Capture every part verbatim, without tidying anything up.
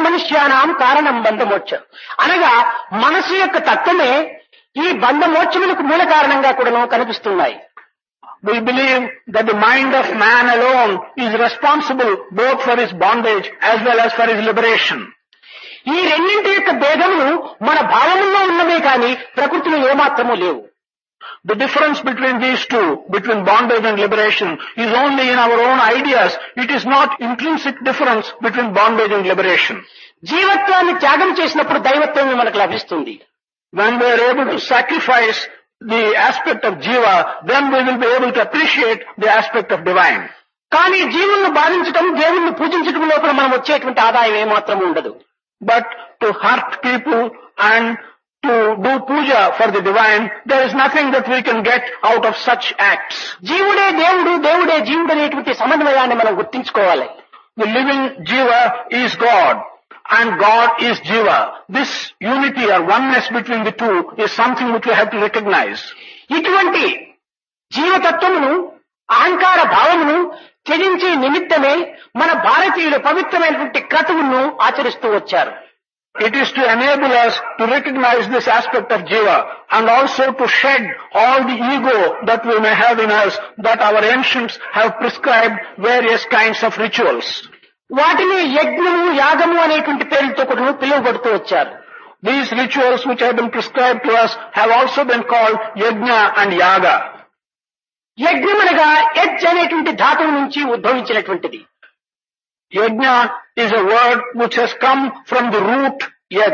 మనుష్యానాం కారణం బంధమోక్షం. అనగా మనసు యొక్క తత్వమే ఈ బంధమోక్షములకు మూల కారణంగా కూడా కనిపిస్తున్నాయి. We believe that the mind of man alone is responsible both for his bondage as well as for his liberation. ఈ రెండింటి యొక్క భేదములు మన భావములో ఉన్నవే కానీ ప్రకృతిలో ఏమాత్రమూ లేవు. The difference between these two, between bondage and liberation, is only in our own ideas. It is not intrinsic difference between bondage and liberation. జీవత్వాన్ని త్యాగం చేసినప్పుడు దైవత్వమే మనకు లభిస్తుంది. When we are able to sacrifice the aspect of jiva, then we will be able to appreciate the aspect of divine. కానీ జీవులను బాధించడం, దేవుణ్ణి పూజించడం లోపల మనం వచ్చేటువంటి ఆదాయం ఏమాత్రం ఉండదు. But to hurt people and to do puja for the divine, there is nothing that we can get out of such acts. జీవుడే దేవుడు, దేవుడే జీవుడు అనేటువంటి సమన్వయాన్ని మనం గుర్తించుకోవాలి. The living jiva is God and God is jiva. This unity or oneness between the two is something which we have to recognize. ఇటువంటి జీవతత్వమును, అహంకార భావమును త్యజించే నిమిత్తమే మన భారతీయులు పవిత్రమైనటువంటి క్రతువును ఆచరిస్తూ వచ్చారు. It is to enable us to recognize this aspect of jiva and also to shed all the ego that we may have in us, that our ancients have prescribed various kinds of rituals. వాటిని యజ్ఞము, యాగము అనేటువంటి పేర్లతో కూడా పిలువబడుతూ వచ్చారు. These rituals which have been prescribed to us have also been called yajna and yaga. యజ్ఞమనగా as అనేటువంటి ధాతువు నుంచి ఉద్భవించినటువంటిది. Yajna is a word which has come from the root yad.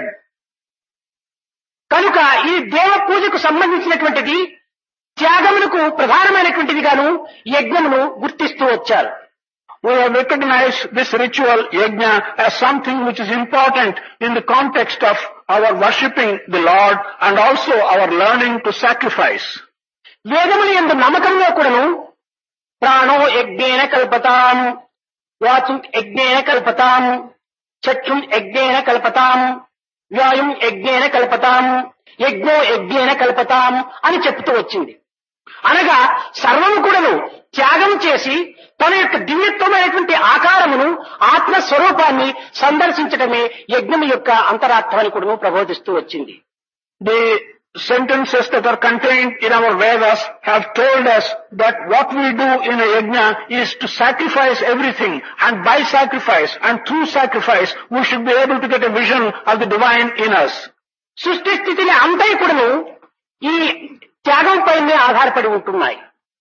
కనుక ఈ దేవ పూజకు సంబంధించినటువంటిది త్యాగములకు ప్రధానమైనటువంటిది గాను యజ్ఞమును గుర్తిస్తూ వచ్చారు. We have recognized this ritual yajna as something which is important in the context of our worshipping the Lord and also our learning to sacrifice. వేదముల యందు నమ్మకంలో కూడాను ప్రాణో యజ్ఞేన కల్పతాం, వాచుం యజ్ఞేన కల్పతాం, చక్షుం యజ్ఞేన కల్పతాం, వ్యాయం యజ్ఞేన కల్పతాం, యజ్ఞో యజ్ఞేన కల్పతాం అని చెప్తూ వచ్చింది. అనగా సర్వము కూడాను త్యాగం చేసి తన యొక్క దివ్యత్వమైనటువంటి ఆకారమును, ఆత్మస్వరూపాన్ని సందర్శించటమే యజ్ఞం యొక్క అంతరార్థాన్ని కూడా ప్రబోధిస్తూ వచ్చింది. The sentences that are contained in our Vedas have told us that what we do in a yajna is to sacrifice everything, and by sacrifice and through sacrifice we should be able to get a vision of the divine in us. సృష్టి స్థితిని అంతా కూడాను ఈ త్యాగం పైనే ఆధారపడి ఉంటున్నాయి.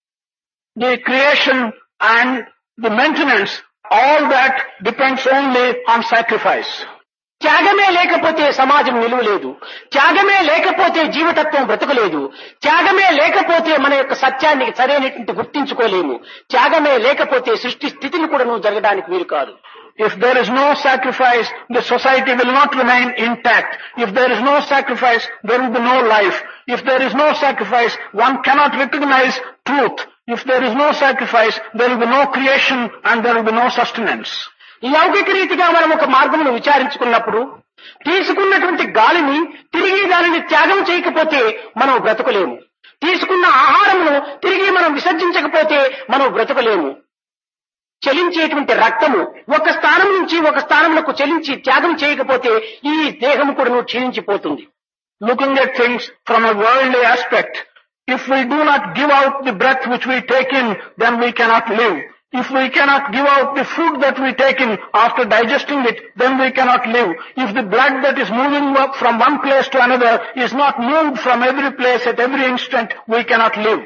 The creation and the maintenance, all that depends only on sacrifice. త్యాగమే లేకపోతే సమాజం నిలువలేదు, త్యాగమే లేకపోతే జీవతత్వం బ్రతకలేదు, త్యాగమే లేకపోతే మన యొక్క సత్యాన్ని సరైనటువంటి గుర్తించుకోలేము, త్యాగమే లేకపోతే సృష్టి స్థితిని కూడా నువ్వు జరగడానికి వీలు కాదు. If there is no sacrifice, the society will not remain intact. If there is no sacrifice, there will be no life. If there is no sacrifice, one cannot recognize truth. If there is no sacrifice, there will be no creation and there will be no sustenance. లౌకిక రీతిగా మనం ఒక మార్గమును విచారించుకున్నప్పుడు తీసుకున్నటువంటి గాలిని తిరిగి దానిని త్యాగం చేయకపోతే మనం బ్రతకలేము. తీసుకున్న ఆహారమును తిరిగి మనం విసర్జించకపోతే మనం బ్రతకలేము. చలించేటువంటి రక్తము ఒక స్థానం నుంచి ఒక స్థానములకు చలించి త్యాగం చేయకపోతే ఈ దేహము కూడా క్షీణించిపోతుంది. Looking at things from a worldly aspect, if we do not give out the breath which we take in, then we cannot live. If we cannot give out the food that we take in after digesting it, then we cannot live. If the blood that is moving up from one place to another is not moved from every place at every instant, we cannot live.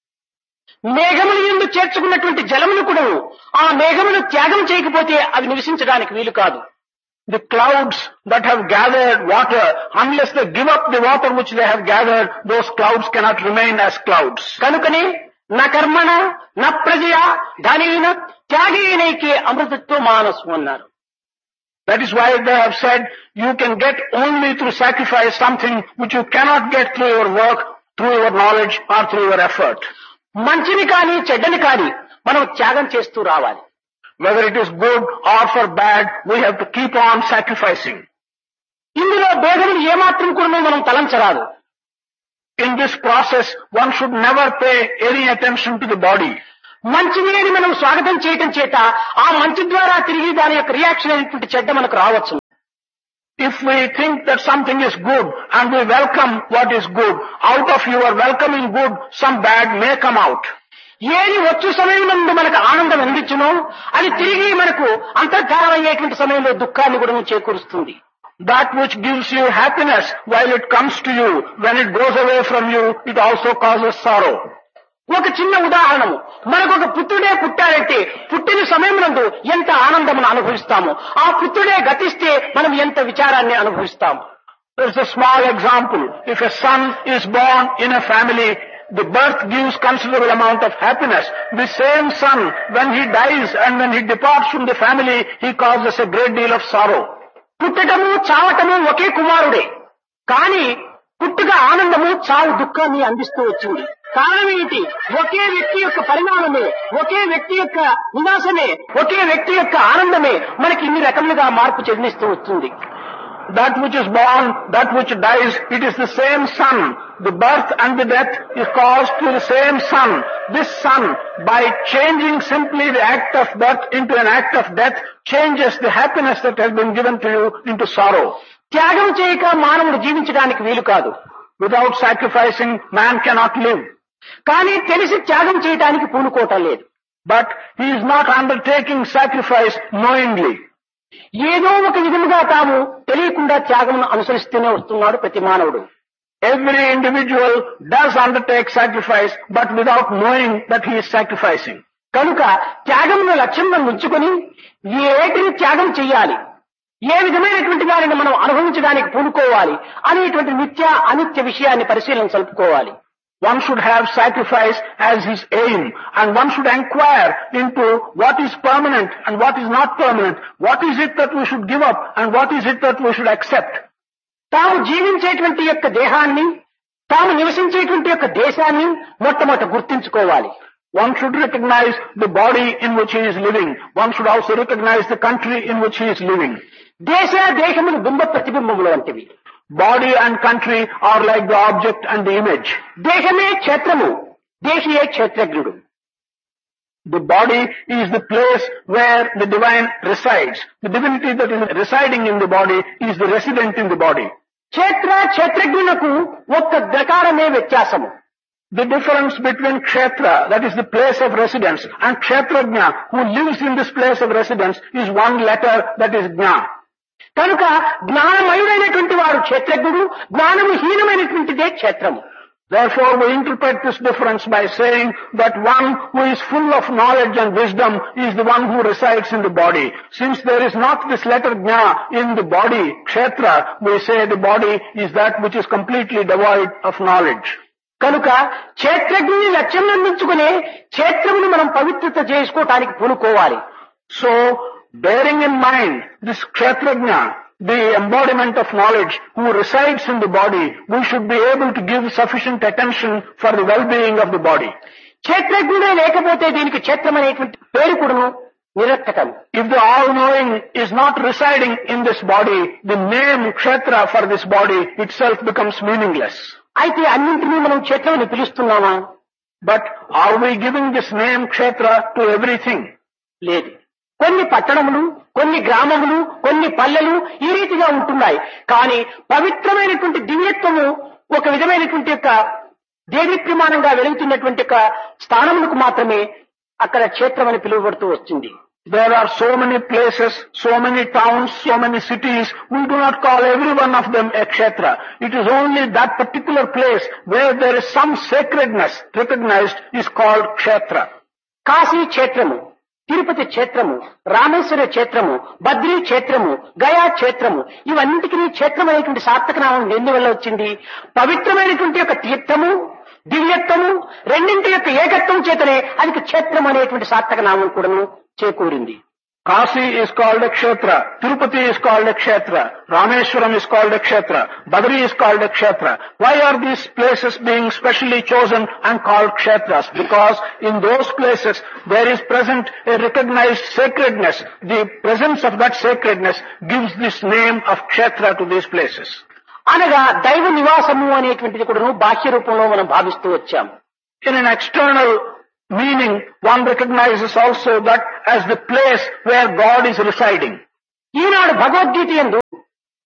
మేఘముల యందు చేర్చుకున్నటువంటి జలమును కూడా ఆ మేఘమును త్యాగం చేయకపోతే అవి నివసించడానికి వీలు కాదు. The clouds that have gathered water, unless they give up the water which they have gathered, those clouds cannot remain as clouds. కనుకనే న కర్మణ న ప్రజయా ధనేన త్యాగేనైకే అమృతత్వ మానసు అన్నారు. That is why they have said you can get only through sacrifice something which you cannot get through your work, through your knowledge or through your effort. మంచిని కానీ చెడ్డని కానీ మనం త్యాగం చేస్తూ రావాలి. Whether it is good or for bad, we have to keep on sacrificing. ఇందులో భేదములు ఏమాత్రం కూడా మనం తలంచరాదు. In this process, one should never pay any attention to the body. మంచిని మనం స్వాగతం చేయటం చేత ఆ మంచి ద్వారా తిరిగి దాని యొక్క రియాక్షన్ అయినటువంటి చెడ్డ మనకు రావచ్చు. If we think that something is good and we welcome what is good, out of your welcoming good, some bad may come out. ఏది వచ్చు సమయం నుండి మనకు ఆనందం అందించునో అది తిరిగి మనకు అంతర్ధానం అయ్యేటువంటి సమయంలో దుఃఖాన్ని కూడా చేకూరుస్తుంది. That which gives you happiness while it comes to you, when it goes away from you, it also causes sorrow. ఒక చిన్న ఉదాహరణము, మనకు ఒక పుత్రుడే పుట్టాడంటే పుట్టిన సమయం నందు ఎంత ఆనందమును అనుభవిస్తాము, ఆ పుత్రుడే గతిస్తే మనం ఎంత విచారాన్ని అనుభవిస్తాము. There's a small example. If a son is born in a family, the birth gives considerable amount of happiness. The same son, when he dies and when he departs from the family, he causes a great deal of sorrow. పుట్టటము చావటము ఒకే కుమారుడే, కానీ పుట్టుక ఆనందము చావు దుఃఖాన్ని అందిస్తూ వచ్చింది. కారణం ఏమిటి? ఒకే వ్యక్తి యొక్క పరిణామమే, ఒకే వ్యక్తి యొక్క వినాశమే, ఒకే వ్యక్తి యొక్క ఆనందమే మనకి ఇన్ని రకములుగా మార్పు చెందిస్తూ వస్తుంది. That which is born, that which dies, it is the same son. The birth and the death is caused to the same son. This son, by changing simply the act of birth into an act of death, changes the happiness that has been given to you into sorrow. త్యాగం చేయక మానవుడు జీవించడానికి వీలు కాదు. Without sacrificing, man cannot live. కానీ తెలిసి త్యాగం చేయడానికి పూనుకోవటం లేదు. But he is not undertaking sacrifice knowingly. ఏదో ఒక విధముగా తాము తెలియకుండా త్యాగమును అనుసరిస్తూనే వస్తున్నాడు ప్రతి మానవుడు. Every individual does undertake sacrifice, but without knowing that he is sacrificing. కనుక త్యాగమును లక్ష్యంగా ఉంచుకొని ఏటిని త్యాగం చెయ్యాలి, ఏ విధమైనటువంటి దానిని మనం అనుభవించడానికి పూనుకోవాలి అనేటువంటి నిత్య అనిత్య విషయాన్ని పరిశీలన సలుపుకోవాలి. One should have sacrifice as his aim, and one should inquire into what is permanent and what is not permanent. What is it that we should give up and what is it that we should accept? తాము జీవించేటువంటి యొక్క దేహాన్ని, తాము నివసించేటువంటి యొక్క దేశాన్ని మొట్టమొదట గుర్తించుకోవాలి. One should recognize the body in which he is living. One should also recognize the country in which he is living. దేశ దేశములు బింబ ప్రతిబింబములు వంటివి. Body and country are like the object and the image. దేశమే క్షేత్రము, దేశీయే క్షేత్రజ్ఞుడు. The body is the place where the divine resides. The divinity that is residing in the body is the resident in the body. క్షేత్ర క్షేత్రజ్ఞులకు ఒక్క ద్రకారమే వ్యత్యాసము. The difference between kshetra, that is the place of residence, and kshetrajna, who lives in this place of residence, is one letter, that is jna. కనుక జ్ఞానమయుడైనటువంటి వారు క్షేత్రజ్ఞుడు, జ్ఞానము హీనమైనటువంటిదే క్షేత్రము. Therefore we interpret this difference by saying that one who is full of knowledge and wisdom is the one who resides in the body. Since there is not this letter jna in the body, kshetra, we say the body is that which is completely devoid of knowledge. కనుక క్షేత్రజ్ఞుని లక్ష్యం అందించుకునే క్షేత్రమును మనం పవిత్రత చేసుకోవటానికి పూనుకోవాలి. So, bearing in mind this kshetrajna, the embodiment of knowledge who resides in the body, we should be able to give sufficient attention for the well-being of the body. క్షేత్రజ్ఞుడే లేకపోతే దీనికి క్షేత్రం అనేటువంటి పేరు కూడాను నిరర్థకం. If the all-knowing is not residing in this body, the name kshetra for this body itself becomes meaningless. అయితే అన్నింటినీ మనం క్షేత్రమని పిలుస్తున్నామా? But are we giving this name kshetra to everything? లేదు. కొన్ని పట్టణములు, కొన్ని గ్రామములు, కొన్ని పల్లెలు ఈ రీతిగా ఉంటున్నాయి. కానీ పవిత్రమైనటువంటి దివ్యత్వము ఒక విధమైనటువంటి యొక్క దేదీప్యమానంగా వెలుగుతున్నటువంటి యొక్క స్థానములకు మాత్రమే అక్కడ క్షేత్రం అని పిలువబడుతూ వచ్చింది. There are so many places, so many towns, so many cities. We do not call every one of them a kshetra. It is only that particular place where there is some sacredness recognized is called kshetra. Kashi క్షేత్రము, తిరుపతి క్షేత్రము, రామేశ్వర క్షేత్రము, బద్రీ క్షేత్రము, గయా క్షేత్రము, ఇవన్నిటికీ క్షేత్రం అనేటువంటి సార్థక నామం ఎందువల్ల వచ్చింది? పవిత్రమైనటువంటి యొక్క తీర్థము, దివ్యత్వము రెండింటి యొక్క ఏకత్వం చేతనే అది క్షేత్రం అనేటువంటి సార్థక నామం కూడాను చేకూరింది. Kasi is called a kshetra, Tirupati is called a kshetra, Rameshwaram is called a kshetra, Badri is called a kshetra. Why are these places being specially chosen and called kshetras? Because in those places there is present a recognized sacredness. The presence of that sacredness gives this name of kshetra to these places. అనగా దైవ నివాసము అనేటువంటిది కూడాను బాహ్య రూపంలో మనం భావిస్తూ వచ్చాము. In an external meaning, one recognizes also that as the place where God is residing. ఈనాడు భగవద్గీత యందు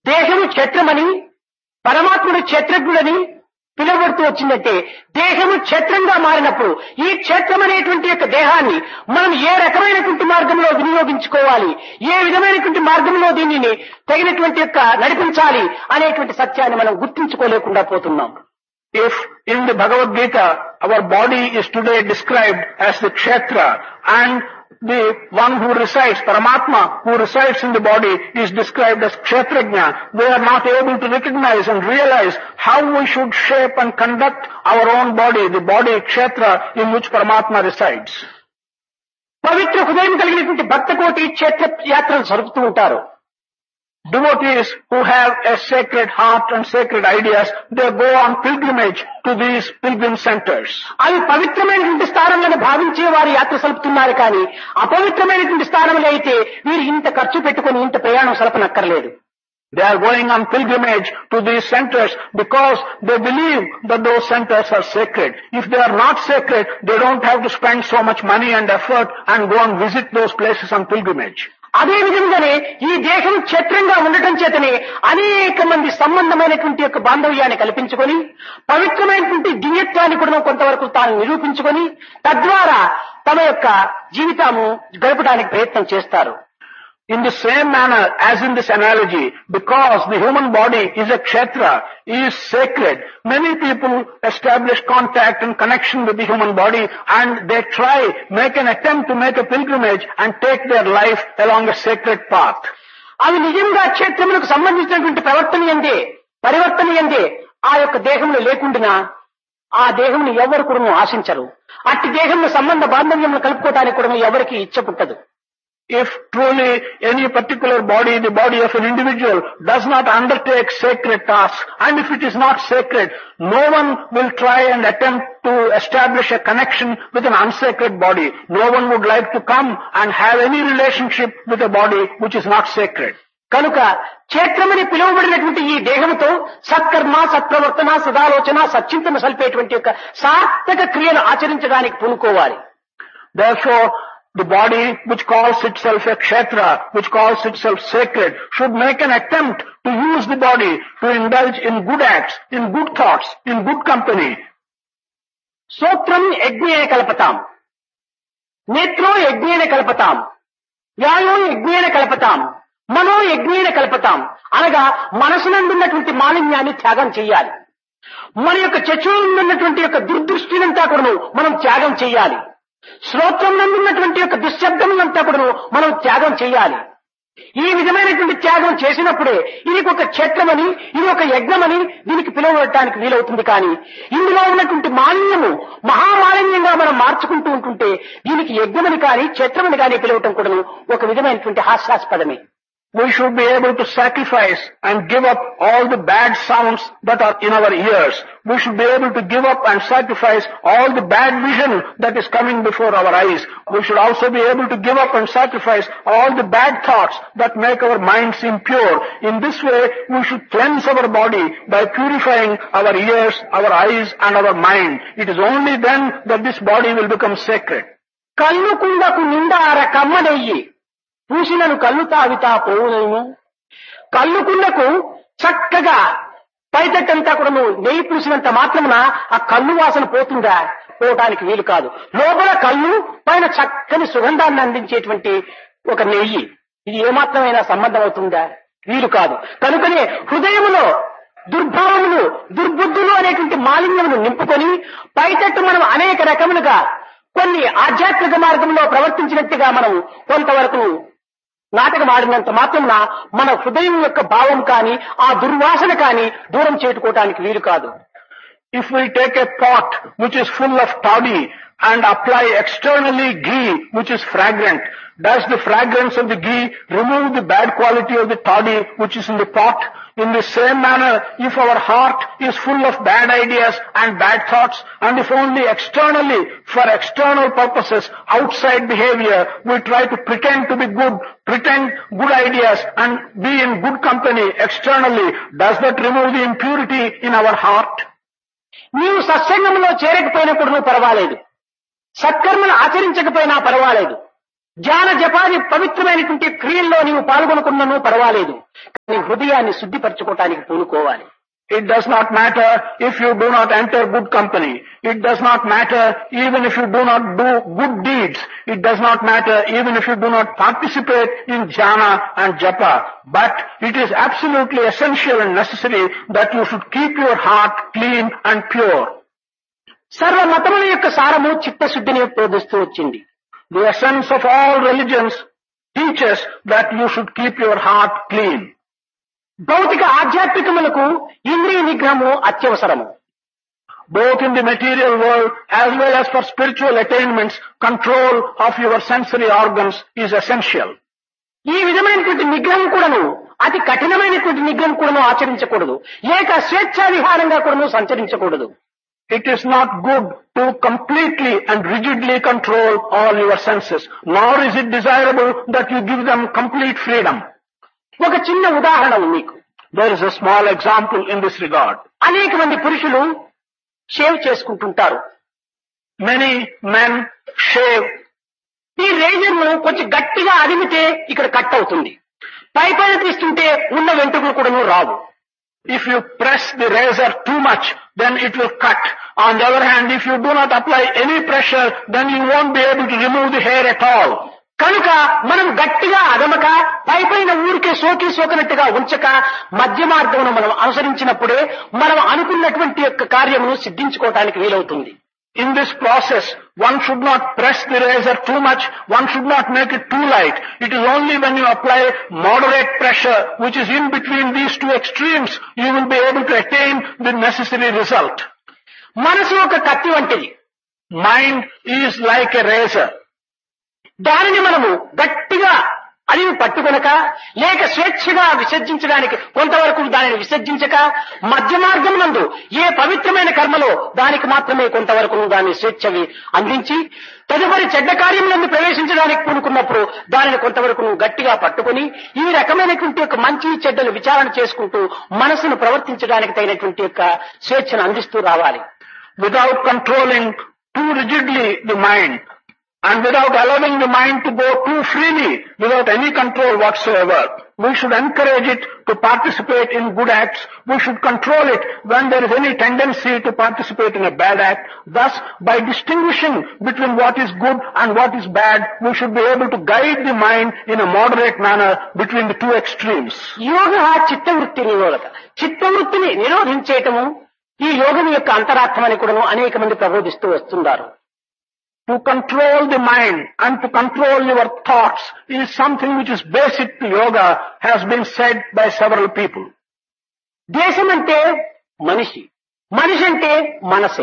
దేహము క్షేత్రమని పరమాత్ముడు క్షేత్రజ్ఞుడని పిలువబడుతూ వచ్చిందంటే దేహము క్షేత్రంగా మారినప్పుడు ఈ క్షేత్రం అనేటువంటి యొక్క దేహాన్ని మనం ఏ రకమైనటువంటి మార్గంలో వినియోగించుకోవాలి, ఏ విధమైనటువంటి మార్గంలో దీనిని తగినటువంటి యొక్క నడిపించాలి అనేటువంటి సత్యాన్ని మనం గుర్తించుకోలేకుండా పోతున్నాం. If in the Bhagavad Gita our body is today described as the kshetra and the one who resides, Paramatma, who resides in the body is described as kshetrajna, we are not able to recognize and realize how we should shape and conduct our own body, the body kshetra in which Paramatma resides. పవిత్ర హృదయం కలిగినటువంటి భక్త కోటి క్షేత్ర యాత్రలు జరుపుతూ ఉంటారు. Devotees who have a sacred heart and sacred ideas, they go on pilgrimage to these pilgrim centers. అవి పవిత్రమైనటువంటి స్థానంలో భావించే వారు యాత్ర సలుపుతున్నారు కానీ అపవిత్రమైనటువంటి స్థానంలో అయితే వీరు ఇంత ఖర్చు పెట్టుకుని ఇంత ప్రయాణం సలపనక్కర్లేదు. They are going on pilgrimage to these centers because they believe that those centers are sacred. If they are not sacred, they don't have to spend so much money and effort and go and visit those places on pilgrimage. అదే విధంగానే ఈ దేశం క్షేత్రంగా ఉండటం చేతనే అనేక మంది సంబంధమైనటువంటి యొక్క బాంధవ్యాన్ని కల్పించుకొని పవిత్రమైనటువంటి దివ్యత్వాన్ని కూడా కొంతవరకు తాను నిరూపించుకొని తద్వారా తమ యొక్క జీవితాము గడపడానికి ప్రయత్నం చేస్తారు. In the same manner as in this analogy, because the human body is a kshetra, is sacred, many people establish contact and connection with the human body and they try, make an attempt to make a pilgrimage and take their life along a sacred path. అవి నిజంగా క్షేత్రములకు సంబంధించినటువంటి ప్రవర్తనయందే పరివర్తనయందే ఆ యొక్క దేహంలో లేకుండా ఆ దేహంను ఎవరు కూడా ఆశించరు. అట్టి దేహంలో సంబంధ బాంధవ్యములు కలుపుకోవడానికి కూడా ఎవరికి ఇచ్చ పుట్టదు. If truly any particular body, the body of an individual, does not undertake sacred tasks, and if it is not sacred, no one will try and attempt to establish a connection with an unsacred body. No one would like to come and have any relationship with a body which is not sacred. కనుక క్షేత్రమని పిలువబడినటువంటి ఈ దేహంతో సత్కర్మ సత్ప్రవర్తన సదాలోచన సచ్చింతన సల్పేటువంటి యొక్క సార్థక క్రియను ఆచరించడానికి పూనుకోవాలి. Therefore, the body which calls itself a kshetra, which calls itself sacred, should make an attempt to use the body to indulge in good acts, in good thoughts, in good company. శ్రోత్రం యజ్ఞేన కల్పతాం, నేత్రో యజ్ఞేన కల్పతాం, వ్యాయో యజ్ఞేన కల్పతాం, మనో యజ్ఞేన కల్పతాం అనగా మనసునందున్నటువంటి మాలిన్యాన్ని త్యాగం చేయాలి. మన యొక్క చక్షువునందున్నటువంటి యొక్క దుర్దృష్టినంతా కూడా మనం త్యాగం చేయాలి. శ్రోత్రం నందున్నటువంటి యొక్క దుశ్శబ్దములంతా కూడా మనం త్యాగం చేయాలి. ఈ విధమైనటువంటి త్యాగం చేసినప్పుడే ఇది ఒక క్షేత్రమని, ఇది ఒక యజ్ఞమని దీనికి పిలువబడటానికి వీలవుతుంది. కానీ ఇందులో ఉన్నటువంటి మాలిన్యము మహామాలిన్యంగా మనం మార్చుకుంటూ ఉంటుంటే దీనికి యజ్ఞమని కానీ క్షేత్రమని కానీ పిలవటం కూడా ఒక విధమైనటువంటి హాస్యాస్పదమే. We should be able to sacrifice and give up all the bad sounds that are in our ears. We should be able to give up and sacrifice all the bad vision that is coming before our eyes. We should also be able to give up and sacrifice all the bad thoughts that make our minds impure. In this way, we should cleanse our body by purifying our ears, our eyes and our mind. It is only then that this body will become sacred. కన్ను కుండకు నిండార కమ్మనెయ్యి పూసినను కళ్ళు తావితా పోవునేమో. కళ్ళుకున్నకు చక్కగా పైతట్టంతా కూడా నెయ్యి పూసినంత మాత్రమున ఆ కళ్ళు వాసన పోతుందా? పోవటానికి వీలు కాదు. లోపల కళ్ళు, పైన చక్కని సుగంధాన్ని అందించేటువంటి ఒక నెయ్యి, ఇది ఏమాత్రమైనా సంబంధం అవుతుందా? వీలు కాదు. కనుకనే హృదయములో దుర్భావములు, దుర్బుద్ధులు అనేటువంటి మాలిన్యమును నింపుకొని పైతట్టు మనం అనేక రకములుగా కొన్ని ఆధ్యాత్మిక మార్గంలో ప్రవర్తించినట్టుగా మనం కొంతవరకు నాటకం ఆడినంత మాత్రమున మన హృదయం యొక్క భావం కానీ ఆ దుర్వాసన కానీ దూరం చేటుకోవటానికి వీలు కాదు. If we take a pot which is full of toddy and apply externally ghee which is fragrant, does the fragrance of the ghee remove the bad quality of the toddy which is in the pot? In the same manner, if our heart is full of bad ideas and bad thoughts, and if only externally, for external purposes, outside behavior, we try to pretend to be good, pretend good ideas and be in good company externally, does that remove the impurity in our heart? నీవు సత్సంగంలో చేరకపోయినప్పుడు పర్వాలేదు, సత్కర్మలు ఆచరించకపోయినా పర్వాలేదు, ధ్యాన జపాది పవిత్రమైనటువంటి క్రియల్లో నీవు పాల్గొనకున్నను పర్వాలేదు, కానీ హృదయాన్ని శుద్ధిపరచుకోవటానికి పూనుకోవాలి. It does not matter if you do not enter good company. It does not matter even if you do not do good deeds. It does not matter even if you do not participate in jhana and japa. But it is absolutely essential and necessary that you should keep your heart clean and pure. సర్వ మతముల యొక్క సారము చిత్తశుద్ధిని బోధిస్తూ వచ్చింది. The essence of all religions teaches that you should keep your heart clean. భౌతిక ఆధ్యాత్మికములకు ఇంద్రియ నిగ్రహము అత్యవసరము. Both in the material world as well as for spiritual attainments, control of your sensory organs is essential. ఈ విధమైనటువంటి నిగ్రహం కూడాను అతి కఠినమైనటువంటి నిగ్రహం కూడాను ఆచరించకూడదు, ఏక స్వేచ్ఛా విహారంగా కూడాను సంచరించకూడదు. It is not good to completely and rigidly control all your senses, nor is it desirable that you give them complete freedom. ఒక చిన్న ఉదాహరణ మీకు. There is a small example in this regard. అనేక మంది పురుషులు షేవ్ చేసుకుంటుంటారు. Many men shave. ఈ razor ను కొంచెం గట్టిగా అదిమితే ఇక్కడ కట్ అవుతుంది, పై పైన తీస్తుంటే ఉన్న వెంట్రుకలు కూడాను రావు. If you press the razor too much, then it will cut. On the other hand, if you do not apply any pressure, then you won't be able to remove the hair at all. కనుక మనం గట్టిగా అదమక పై పైన ఊరికే సోకి సోకినట్టుగా ఉంచక మధ్య మార్గమును మనం అనుసరించినప్పుడే మనం అనుకున్నటువంటి యొక్క కార్యమును సిద్ధించుకోవటానికి వీలవుతుంది. In this process, one should not press the razor too much, one should not make it too light. It is only when you apply moderate pressure, which is in between these two extremes, you will be able to attain the necessary result. మనసు ఒక కత్తి వంటిది. Mind is like a razor. దానిని మనము గట్టిగా అది పట్టుకొనక లేక స్వేచ్ఛగా విసర్జించడానికి కొంతవరకు దానిని విసర్జించక మధ్య మార్గం నందు ఏ పవిత్రమైన కర్మలో దానికి మాత్రమే కొంతవరకు దాన్ని స్వేచ్ఛవి అందించి తదుపరి చెడ్డ కార్యములందు ప్రవేశించడానికి పూనుకున్నప్పుడు దానిని కొంతవరకు గట్టిగా పట్టుకొని ఈ రకమైనటువంటి యొక్క మంచి చెడ్డలు విచారణ చేసుకుంటూ మనసును ప్రవర్తించడానికి తగినటువంటి యొక్క స్వేచ్ఛను అందిస్తూ రావాలి. Without controlling too rigidly the mind, and without allowing the mind to go too freely, without any control whatsoever. We should encourage it to participate in good acts. We should control it when there is any tendency to participate in a bad act. Thus, by distinguishing between what is good and what is bad, we should be able to guide the mind in a moderate manner between the two extremes. యోగ చిత్తవృత్తి నిరోధక. చిత్తవృత్తిని నిరోధించేయటము ఈ యోగం యొక్క అంతరార్థమని కూడా అనేక మంది ప్రబోధిస్తూ వస్తున్నారు. To control the mind and to control your thoughts is something which is basic to yoga, has been said by several people. దేశం అంటే మనిషి, మనిషి అంటే మనసే.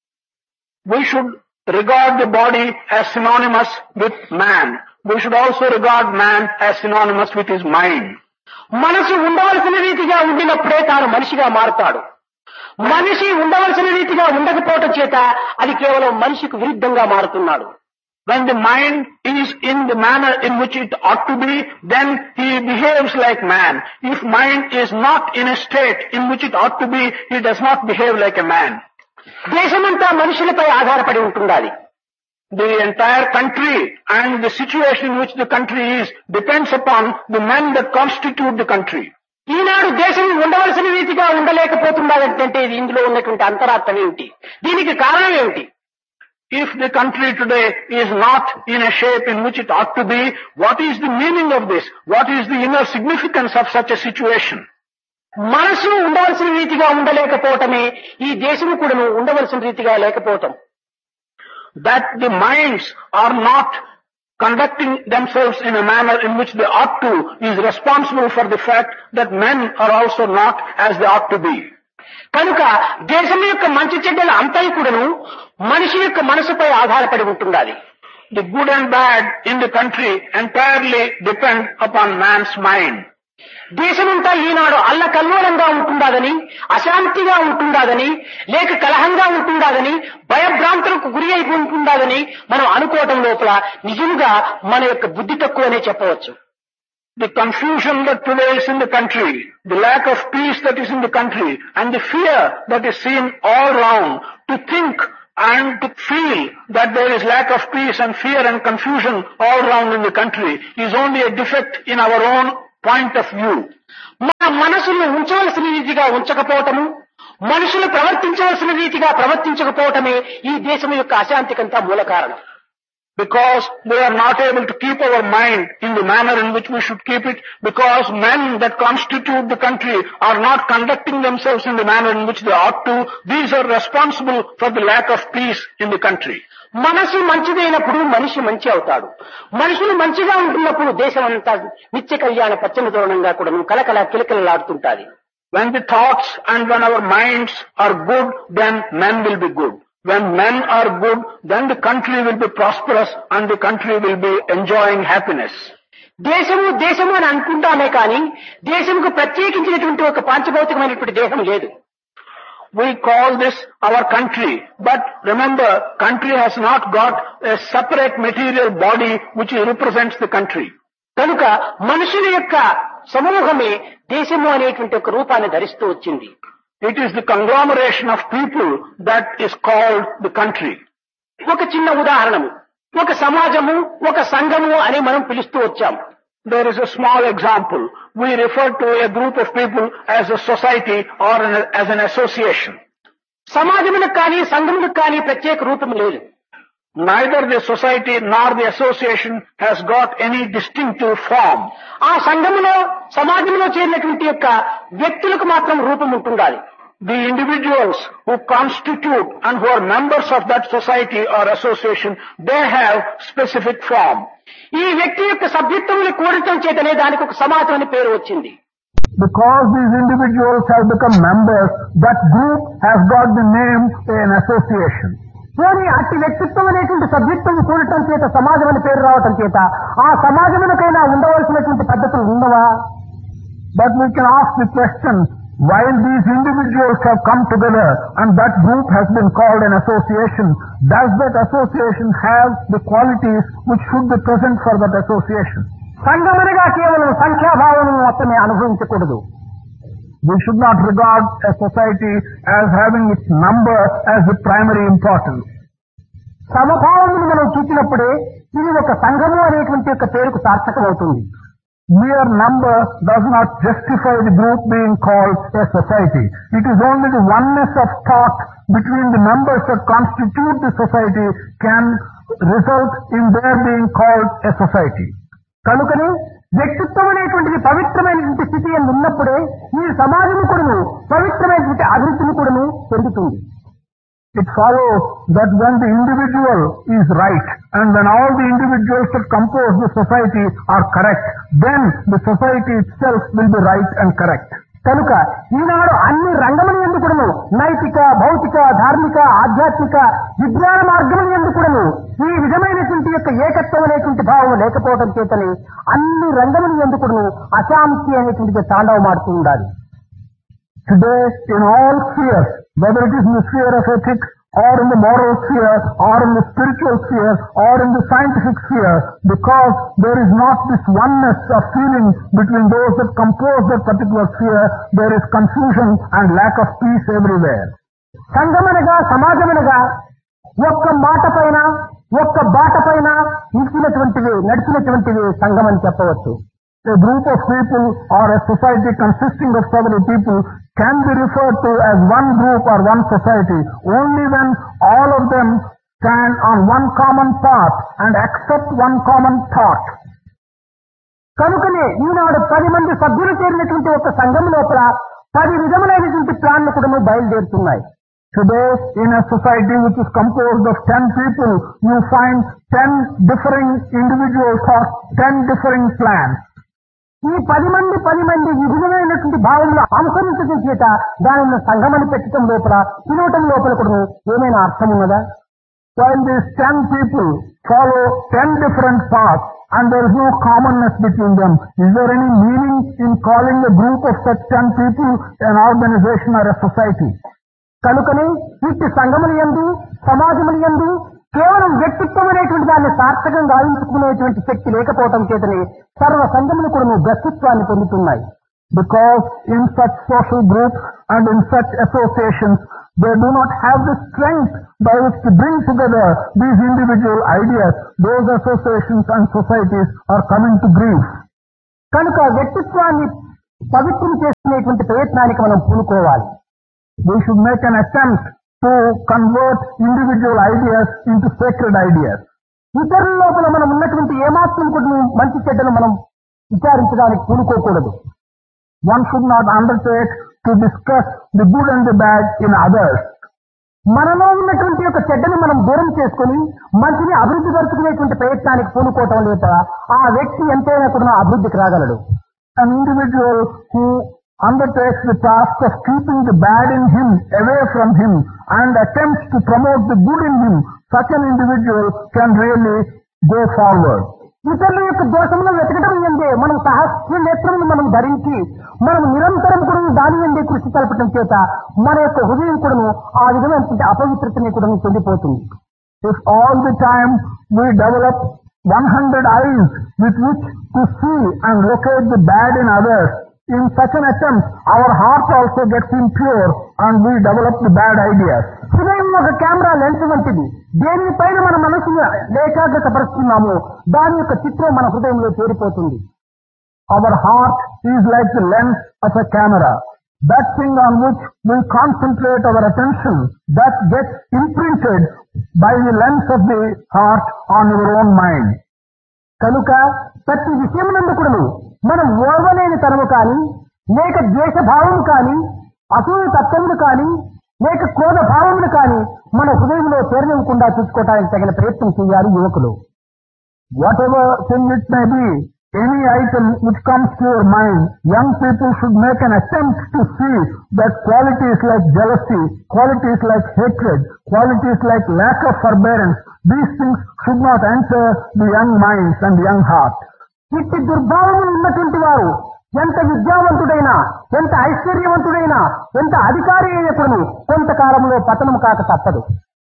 We should regard the body as synonymous with man. We should also regard man as synonymous with his mind. మనసు ఉండవలసిన రీతిగా ఉండినప్పుడే తాను మనిషిగా మారుతాడు. మనిషి ఉండవలసిన రీతిగా ఉండకపోవటం చేత అది కేవలం మనిషికి విరుద్ధంగా మారుతున్నాడు. When the mind is in the manner in which it ought to be, then he behaves like man. If mind is not in a state in which it ought to be, he does not behave like a man. దేశమంతా మనుషులపై ఆధారపడి ఉంటుండాలి. The entire country and the situation in which the country is depends upon the men that constitute the country. ఈనాడు దేశం ఉండవలసిన రీతిగా ఉండలేకపోతుండాలంటే ఇందులో ఉన్నటువంటి అంతరార్థం ఏమిటి? దీనికి కారణం ఏమిటి? If the country today is not in a shape in which it ought to be, what is the meaning of this? What is the inner significance of such a situation? మనసు ఉండవలసిన రీతిగా ఉండలేకపోవటమే ఈ దేశము కూడా ఉండవలసిన రీతిగా లేకపోవటం. That the minds are not conducting themselves in a manner in which they ought to is responsible for the fact that men are also not as they ought to be. కనుక దేశం యొక్క మంచి చెడ్డల అంతా కూడాను మనిషి యొక్క మనసుపై ఆధారపడి ఉంటుండాలి. The good and bad in the country entirely depend upon man's mind. దేశమంతా ఈనాడు అల్లకల్లోలంగా ఉంటుందాదని, అశాంతిగా ఉంటుందాదని, లేక కలహంగా ఉంటుందాదని, భయభ్రాంతులకు గురి అయి ఉంటుందాదని మనం అనుకోవటం లోపల నిజంగా మన యొక్క బుద్ధి తక్కువనే చెప్పవచ్చు. The confusion that prevails in the country, the lack of peace that is in the country, and the fear that is seen all round, to think and to feel that there is lack of peace and fear and confusion all around in the country is only a defect in our own point of view. మన మనసును ఉంచవలసిన రీతిగా ఉంచకపోవటము, మనుషులు ప్రవర్తించవలసిన రీతిగా ప్రవర్తించకపోవటమే ఈ దేశం యొక్క అశాంతికంతా మూల కారణం. Because we are not able to keep our mind in the manner in which we should keep it, because men that constitute the country are not conducting themselves in the manner in which they ought to, these are responsible for the lack of peace in the country. మనసు మంచిదైనప్పుడు మనిషి మంచి అవుతాడు. మనుషులు మంచిగా ఉంటున్నప్పుడు దేశం అంతా నిత్య కళ్యాణ పచ్చని తోరణంగా కూడా కలకల కిలకిలలాడుతుంటాది. When the thoughts and when our minds are good, then men will be good. When men are good, then the country will be prosperous and the country will be enjoying happiness. దేశము దేశము అని అనుకుంటామే కానీ దేశముకు ప్రత్యేకించినటువంటి ఒక పాంచభౌతికమైనటువంటి దేశం లేదు. We call this our country, but remember, country has not got a separate material body which represents the country. కనుక మనుషుల యొక్క సమూహమే దేశము అనేటువంటి ఒక రూపాన్ని ధరిస్తూ వచ్చింది. It is the conglomeration of people that is called the country. ఒక చిన్న ఉదాహరణము, ఒక సమాజము, ఒక సంఘము అని మనం పిలుస్తూ వచ్చాం. There is a small example. We refer to a group of people as a society or an, as an association. సమాజములకు కానీ సంఘములకు కానీ ప్రత్యేక రూపం లేదు. Neither the society nor the association has got any distinctive form. ఆ సంఘములో సమాజంలో చేరినటువంటి యొక్క వ్యక్తులకు మాత్రం రూపం ఉంటుండాలి. The individuals who constitute and who are members of that society or association, they have specific form. ఈ వ్యక్తి యొక్క సభ్యత్వమును కూడటం చేతనే దానికి ఒక సమాజం అని పేరు వచ్చింది. Because these individuals have become members, that group has got the name an association. పోనీ అట్టి వ్యక్తిత్వం అనేటువంటి సభ్యత్వం కూడటం చేత సమాజం అని పేరు రావటం చేత ఆ సమాజమునకైనా ఉండవలసినటువంటి పద్ధతులు ఉన్నవా? But we can ask the question, while these individuals have come together and that group has been called an association, does that association have the qualities which should be present for that association? సంఘమనగా కేవలం సంఖ్యాభావం మాత్రమే అనుభవించకూడదు. We should not regard a society as having its number as the primary importance. సమభావమును మనం చూసినప్పుడే ఇది ఒక సంఘము అనేటువంటి ఒక పేరుకు సార్థకమవుతుంది. Mere number does not justify the group being called a society. It is only the oneness of thought between the members that constitute the society can result in their being called a society. కనుకనే వ్యక్తిత్వం అనేటువంటిది పవిత్రమైనటువంటి స్థితి అని ఉన్నప్పుడే ఈ సమాజం కూడాను పవిత్రమైనటువంటి అభివృద్ధిని కూడాను చెందుతుంది. It follows that when the individual is right and when all the individuals that compose the society are correct, then the society itself will be right and correct. కనుక ఈనాడు అన్ని రంగముల యందు కూడాను నైతిక, భౌతిక, ధార్మిక, ఆధ్యాత్మిక, విజ్ఞాన మార్గముల యందు కూడాను ఈ విధమైనటువంటి యొక్క ఏకత్వం అనేటువంటి భావం లేకపోవడం చేతనే అన్ని రంగముల యందు కూడాను అశాంతి అనేటువంటిది తాండవమాడుతూ ఉండాలి. Today, in all spheres, whether it is in the sphere of ethics, or in the moral sphere, or in the spiritual sphere, or in the scientific sphere, because there is not this oneness of feeling between those that compose that particular sphere, there is confusion and lack of peace everywhere. సంఘమనగా సమాజమనగా ఒక్క మాట పైన ఒక్క బాట పైన నిలిచినటువంటివి నడిచినటువంటివి సంఘం అని చెప్పవచ్చు. A group of people or a society consisting of several people can be referred to as one group or one society only when all of them stand on one common path and accept one common thought. కనుకనే ఈనాడు పది మంది సభ్యులు చేరినటువంటి ఒక సంఘం లోపల పది విధములైనటువంటి ప్లాన్లు కూడా బయలుదేరుతున్నాయి. Today, in a society which is composed of ten people, you find ten differing individual thoughts, ten differing plans. ఈ పది మంది పది మంది విభిన్నమైనటువంటి భావంలో అనుసరించడం చేత దానిని సంఘమని పెట్టడం లోపల పిలవటం లోపల కూడా ఏమైనా అర్థం ఉన్నదా? While these ten people follow ten different paths and there is no commonness between them, is there any meaning in calling a group of such ten people an organization or a society? కనుకనే ఇట్టి సంఘముల యందు సమాజముల యందు కేవలం వ్యక్తిత్వం అనేటువంటి దాన్ని సార్థకంగా గావించుకునేటువంటి శక్తి లేకపోవటం చేతనే సర్వ సంఘములు కూడా భ్రష్టత్వాన్ని పొందుతున్నాయి. Because in such social groups and in such associations, they do not have the strength by which to bring together these individual ideas, those associations and societies are coming to grief. కనుక వ్యక్తిత్వాన్ని పవిత్రం చేసుకునేటువంటి ప్రయత్నానికి మనం పూనుకోవాలి. We should make an attempt to convert individual ideas into sacred ideas. ఇతరుల లోపల మనం ఉన్నటువంటి ఏమాత్రం కూడా మంచి చెడ్డలు మనం విచారించడానికి పూనుకోకూడదు. One should not undertake to discuss the good and the bad in others. మనలో ఉన్నటువంటి యొక్క చెడ్డని మనం దూరం చేసుకుని మంచిని అభివృద్ధి పరుచుకునేటువంటి ప్రయత్నానికి పూనుకోవటం లేక ఆ వ్యక్తి ఎంతైనా కూడా అభివృద్ధికి రాగలడు. An individual who undertakes the task of keeping the bad in him away from him and attempts to promote the good in him, such an individual can really go forward. ఇతరుల యొక్క దోషములను వెతకడం ఎందే మనం సహస్ర నేత్రమును మనం ధరించి మనం నిరంతరం కూడా దాని ఎందే కృషి కలపటం చేత మన యొక్క హృదయం కూడాను ఆ విధమైనటువంటి అపవిత్రతని కూడా చెందిపోతుంది. If all the time we develop one hundred eyes with which to see and locate the bad in others, in such an attempt our heart also gets impure and we develop the bad ideas. హృదయం ఒక camera lens వంటిది. దేనిపైన మన మనసును ఏకాగ్రత పరుస్తున్నామో దాని యొక్క చిత్రం మన హృదయంలో చేరిపోతుంది. Our heart is like the lens of a camera. That thing on which we concentrate our attention, that gets imprinted by the lens of the heart on your own mind. కనుక ప్రతి విషయమునందు కూడాను మనం ఓర్వలేని తనము కానీ లేక ద్వేష భావం కానీ అసూయ తత్వములు కానీ లేక క్రోధ భావములు కానీ మన హృదయంలో చేరనివ్వకుండా చూసుకోవడానికి తగిన ప్రయత్నం చేయాలి యువకులు. Whatever thing it may be, any item which comes to your mind, young people should make an attempt to see that qualities like jealousy, qualities like hatred, qualities like lack of forbearance, these things should not enter the young minds and the young heart. ఇట్టి దుర్భావములు ఉన్నటువంటి వారు ఎంత విద్యావంతుడైనా ఎంత ఐశ్వర్యవంతుడైనా ఎంత అధికారి అయినప్పుడు కొంతకాలంలో పతనం కాక తప్పదు.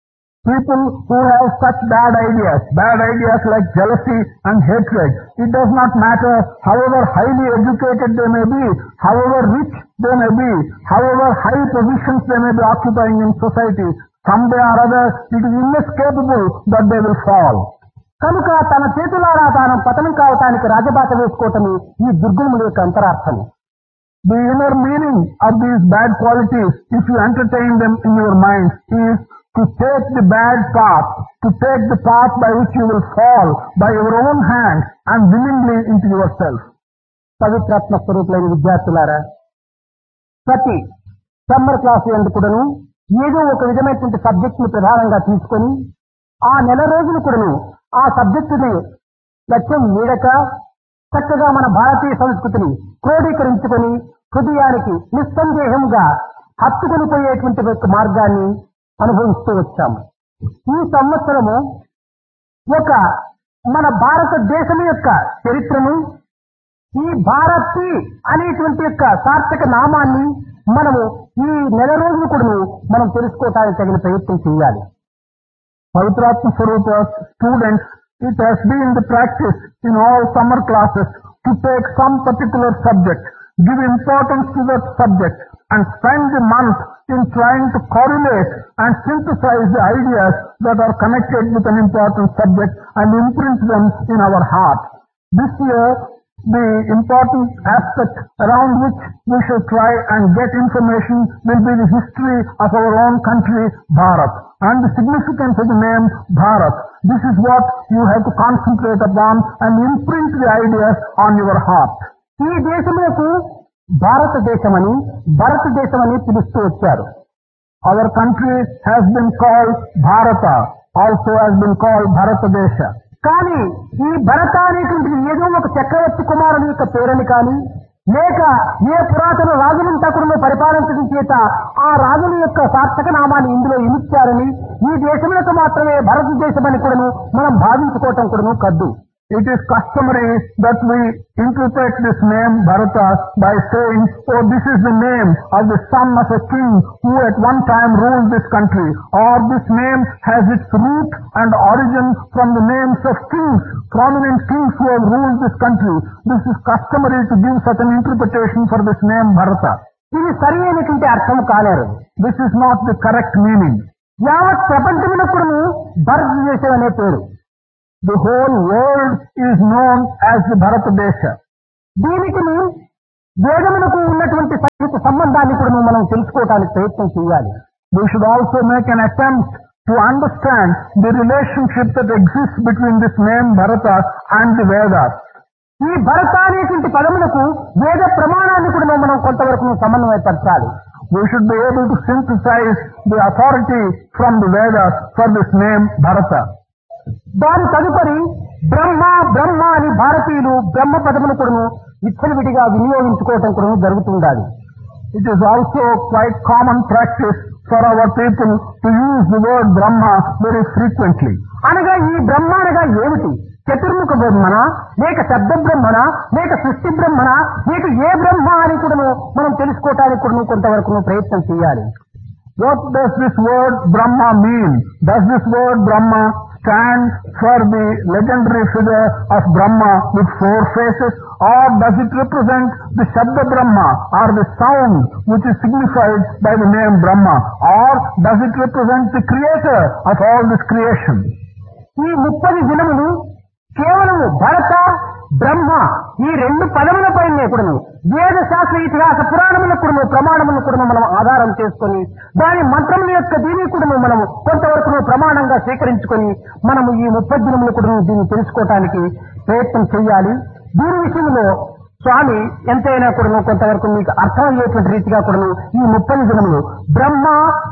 People who have such bad ideas, bad ideas like jealousy and hatred, it does not matter however highly educated they may be, however rich they may be, however high positions they may be occupying in society, someday or other it is inescapable that they will fall. కనుక తన చేతులారా తాను పతనం కావటానికి రాజబాట వేసుకోవటమే ఈ దుర్గుణముల యొక్క అంతరార్థం. The inner meaning of these bad qualities, if you entertain them in your mind, is to take the bad path, to take the path by which you will fall by your own hand and willingly into yourself. పవిత్రాత్మ స్వరూపులైన విద్యార్థులారా, ప్రతి summer class యందు కూడాను ఏదో ఒక విధమైనటువంటి subject ని ప్రధానంగా తీసుకొని ఆ నెల రోజులు కూడాను ఆ సబ్జెక్టుని లక్ష్యం వీడక చక్కగా మన భారతీయ సంస్కృతిని క్రోడీకరించుకొని హృదయానికి నిస్సందేహంగా హత్తుకొని పోయేటువంటి మార్గాన్ని అనుభవిస్తూ వచ్చాము. ఈ సంవత్సరము ఒక మన భారతదేశం యొక్క చరిత్రను, ఈ భారతి అనేటువంటి యొక్క సార్థక నామాన్ని మనము ఈ నెల రోజులు కూడా మనం తెలుసుకోవటానికి తగిన ప్రయత్నం చేయాలి. Pavitratma Swarupa's students, it has been the practice in all summer classes to take some particular subject, give importance to that subject and spend the month in trying to correlate and synthesize the ideas that are connected with an important subject and imprint them in our heart. This year, the important aspect around which we should try and get information will be the history of our own country, Bharat, and the significance of the name Bharat. This is what you have to concentrate upon and imprint the ideas on your heart. ఈ దేశములకు భారతదేశమని భారతదేశమని పిలుస్తూ వచ్చారు. Our country has been called Bharata, also has been called Bharatadesha. కానీ ఈ భరత అనేటువంటిది ఏదో ఒక చక్రవర్తి కుమారుని యొక్క పేరని కానీ లేక ఏ పురాతన రాజులంతా కూడా పరిపాలించడం చేత ఆ రాజుల యొక్క సార్థక నామాన్ని ఇందులో ఇమిచ్చారని ఈ దేశములకు మాత్రమే భారతదేశం అని కూడా మనం భావించుకోవటం కూడా కద్దు. It is customary that we interpret this name Bharata by saying, oh, this is the name of the son of a king who at one time ruled this country, or this name has its root and origin from the names of kings, prominent kings who have ruled this country. This is customary to give such an interpretation for this name Bharata. ఇది సరి అయినటువంటి అర్థం కాలేరు. This is not the correct meaning. యావత్ ప్రపంచమునకు భారతదేశం అనే పేరు. The whole world is known as the Bharatadesha. దీనికి వేదమునకు ఉన్నటువంటి సన్నిహిత సంబంధాన్ని కూడా మనం తెలుసుకోవడానికి ప్రయత్నం చేయాలి. We should also make an attempt to understand the relationship that exists between this name Bharata and the Vedas. ఈ భరత అనేటువంటి పదములకు వేద ప్రమాణాన్ని కూడా మనం కొంతవరకు సమన్వయపరచాలి. We should be able to synthesize the authority from the Vedas for this name Bharata. దాని తదుపరి బ్రహ్మ బ్రహ్మ అని భారతీయులు బ్రహ్మ పదమును కూడా విచ్చలవిడిగా వినియోగించుకోవటం కూడా జరుగుతుండాలి. It is also quite common practice for our people to use the word Brahma very frequently. అనగా ఈ బ్రహ్మ అనగా ఏమిటి? చతుర్ముఖ బ్రహ్మణ, లేక శబ్ద బ్రహ్మణ, లేక సృష్టి బ్రహ్మణ, లేక ఏ బ్రహ్మ అని కూడా మనం తెలుసుకోవటానికి కూడా కొంతవరకు ప్రయత్నం చేయాలి. What does this word Brahma mean? Does this word Brahma stand for the legendary figure of Brahma with four faces, or does it represent the Shabda Brahma or the sound which is signified by the name Brahma, or does it represent the creator of all this creation? ఈ ముప్పది దినములు కేవలం భరత బ్రహ్మ ఈ రెండు పదములపైనే కూడాను వేద శాస్త్ర ఇతిహాస పురాణములకు కూడా ప్రమాణములను కూడా మనం ఆధారం చేసుకొని దాని మంత్రముల యొక్క దీని కూడా మనము కొంతవరకు ప్రమాణంగా స్వీకరించుకొని మనము ఈ ముప్పది దినములు కూడా దీన్ని తెలుసుకోవటానికి ప్రయత్నం చేయాలి. దీని విషయంలో స్వామి ఎంతైనా కూడా కొంతవరకు మీకు అర్థమయ్యేటువంటి రీతిగా కూడా ఈ ముప్పది దినములు బ్రహ్మ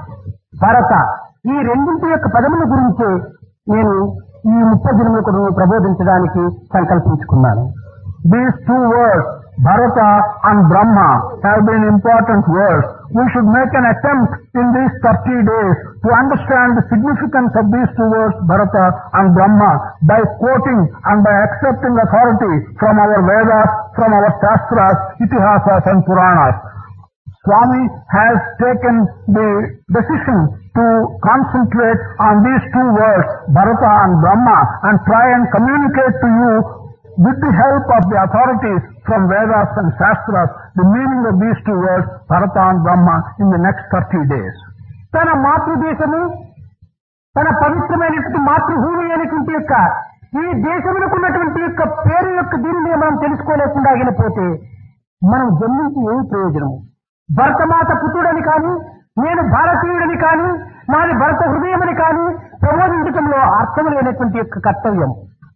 భరత ఈ రెండింటి యొక్క పదముల గురించే నేను ఈ ముప్పై దినములు కూడా ప్రబోధించడానికి సంకల్పించుకున్నాను. These two words, Bharata and Brahma, have been important words. We should make an attempt in these thirty days to understand the significance of these two words, Bharata and Brahma, by quoting and by accepting authority from our Vedas, from our Shastras, Itihasas and Puranas. Swami has taken the decision to concentrate on these two words, Bharata and Brahma, and try and communicate to you with the help of the authorities from Vedas and Shastras the meaning of these two words, Bharata and Brahma, in the next thirty days. తన మాతృదేశము తన పవిత్రమైనటువంటి మాతృభూమి అనేటువంటి యొక్క ఈ దేశములకు ఉన్నటువంటి యొక్క పేరు యొక్క దీనిని మనం తెలుసుకోలేకుండా ఆగిపోతే మనం జన్మించి ఏమి ప్రయోజనము? భరతమాత పుత్రుడని కానీ నేను భారతీయుడని కానీ నాది భరత హృదయమని కానీ ప్రబోధించడంలో అర్థం లేనటువంటి యొక్క కర్తవ్యం.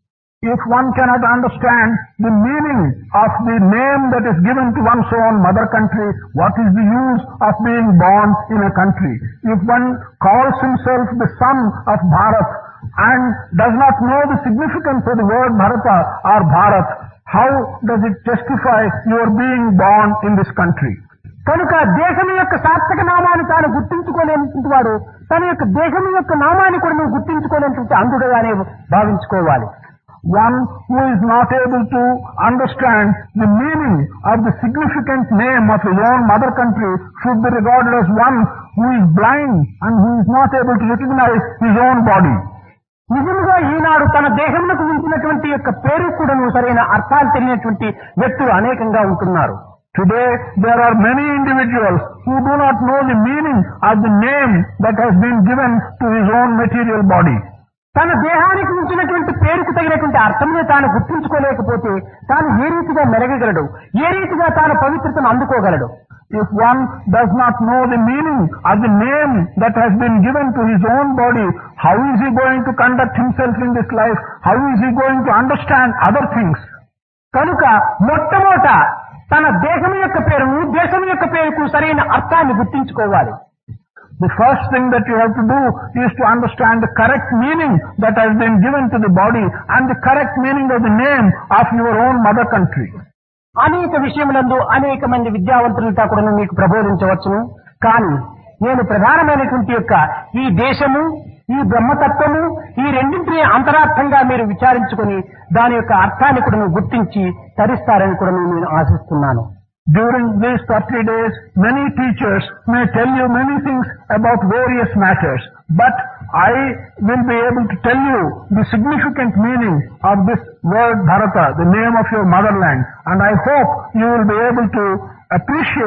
If one cannot understand the meaning of the name that is given to one's own mother country, what is the use of being born in a country? If one calls himself the son of Bharat and does not know the significance of the word Bharata or Bharat, how does it justify your being born in this country? కనుక దేశం యొక్క సార్థక నామాన్ని తాను గుర్తించుకోలేనటువంటి వాడు తన యొక్క దేశం యొక్క నామాన్ని కూడా నువ్వు గుర్తించుకోలేనటువంటి అంధుడుగానే భావించుకోవాలి. One who is not able to understand the meaning of the significant name of his own mother country should be regarded as one who is blind and who is not able to recognize his own body. నిజంగా ఈనాడు తన దేశంలో ఉంచినటువంటి యొక్క పేరు కూడా సరైన అర్థాలు తెలియనటువంటి వ్యక్తులు అనేకంగా ఉంటున్నారు. Today there are many individuals who do not know the meaning of the name that has been given to his own material body. తన దేహానికి ఉంచినటువంటి పేరుకు తగినటువంటి అర్థంలో తాను గుర్తించుకోలేకపోతే తాను ఏ రీతిగా మెరగగలడు, ఏ రీతిగా తాను పవిత్రతను అందుకోగలడు? If one does not know the meaning of the name that has been given to his own body, how is he going to conduct himself in this life? How is he going to understand other things? కనుక మొట్టమొదట తన దేశం యొక్క పేరును దేశం యొక్క పేరుకు సరైన అర్థాన్ని గుర్తించుకోవాలి. The first thing that you have to do is to understand the correct meaning that has been given to the body and the correct meaning of the name of your own mother country. అనేక విషయములందు అనేక మంది విద్యావంతులతో కూడా మీకు ప్రబోధించవచ్చును. కానీ నేను ప్రధానమైనటువంటి యొక్క ఈ దేశము ఈ బ్రహ్మతత్వము ఈ రెండింటినీ అంతరార్థంగా మీరు విచారించుకొని దాని యొక్క అర్థాన్ని కూడా గుర్తించి తరిస్తారని కూడా నేను ఆశిస్తున్నాను. During these thirty days, many teachers may tell you many things about various matters, but I will be able to tell you the significant meaning of this word Bharata, the name of your motherland, and I hope you will be able to appreciate